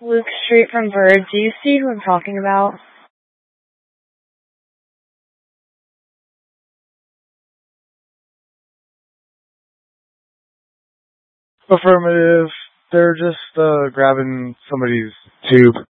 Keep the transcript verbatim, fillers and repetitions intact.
Luke Street from Bird. Do you see who I'm talking about? Affirmative. They're just uh, grabbing somebody's tube.